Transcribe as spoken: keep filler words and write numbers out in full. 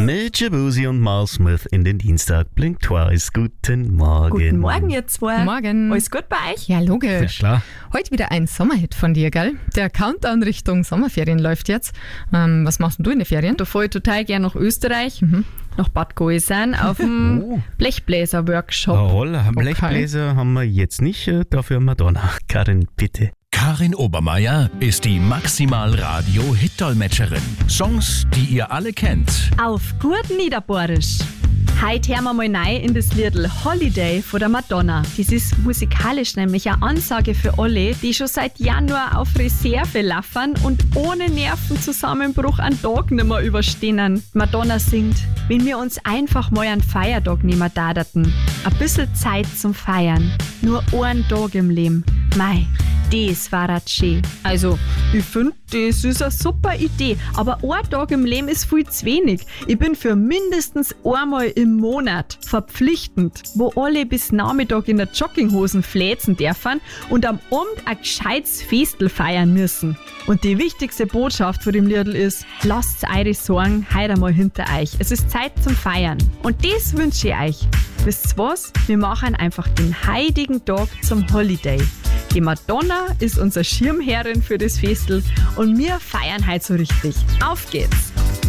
Mit Jabusi und Mal Smith in den Dienstag. Blink Twice. Guten Morgen. Guten Morgen, ihr zwei. Morgen. Alles gut bei euch? Ja, logisch. Ja, klar. Heute wieder ein Sommerhit von dir, gell? Der Countdown Richtung Sommerferien läuft jetzt. Ähm, was machst denn du in den Ferien? Da fahre ich total gerne nach Österreich, mhm. nach Bad Gäusern auf dem Oh. Blechbläser-Workshop. Jawohl, Blechbläser haben wir jetzt nicht, äh, dafür Madonna. Karin, bitte. Karin Obermeier ist die Maximal-Radio-Hit-Dolmetscherin. Songs, die ihr alle kennt. Auf gut Niederbohrisch. Heute hören wir mal rein in das Liedl Holiday von der Madonna. Das ist musikalisch nämlich eine Ansage für alle, die schon seit Januar auf Reserve laufen und ohne Nervenzusammenbruch einen Tag nicht mehr überstehen. Madonna singt, wenn wir uns einfach mal einen Feiertag nehmen daten. Ein bisschen Zeit zum Feiern. Nur einen Tag im Leben. Mei, das war halt schön. Also, ich finde, das ist eine super Idee. Aber ein Tag im Leben ist viel zu wenig. Ich bin für mindestens einmal im Monat verpflichtend, wo alle bis Nachmittag in der Jogginghosen fläzen dürfen und am Abend ein gescheites Festel feiern müssen. Und die wichtigste Botschaft von dem Liedl ist, lasst eure Sorgen heute einmal hinter euch. Es ist Zeit zum Feiern. Und das wünsche ich euch. Wisst ihr was? Wir machen einfach den heiligen Tag zum Holiday. Die Madonna ist unsere Schirmherrin für das Festel und wir feiern heute so richtig. Auf geht's!